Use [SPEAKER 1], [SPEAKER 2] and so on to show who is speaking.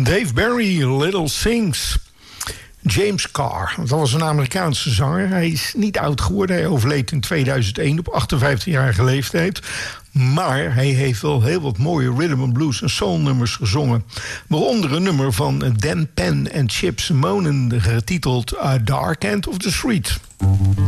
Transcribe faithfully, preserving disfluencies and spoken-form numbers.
[SPEAKER 1] Dave Barry, Little Things. James Carr, dat was een Amerikaanse zanger. Hij is niet oud geworden. Hij overleed in tweeduizend één op achtenvijftigjarige leeftijd. Maar hij heeft wel heel wat mooie rhythm and blues en soul nummers gezongen. Waaronder een nummer van Dan Penn en Chip Simonen, getiteld A Dark End of the Street.